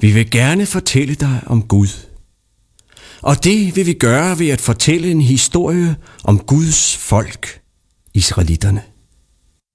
Vi vil gerne fortælle dig om Gud. Og det vil vi gøre ved at fortælle en historie om Guds folk, israelitterne.